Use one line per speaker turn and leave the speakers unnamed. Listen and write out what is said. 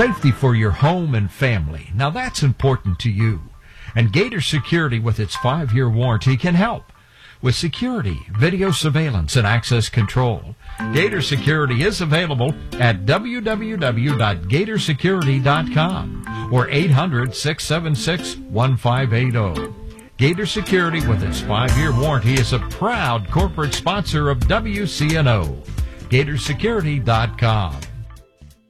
Safety for your home and family. Now that's important to you. And Gator Security with its 5-year warranty can help. With security, video surveillance, and access control, Gator Security is available at www.gatorsecurity.com or 800-676-1580. Gator Security with its 5-year warranty is a proud corporate sponsor of WCNO. GatorSecurity.com.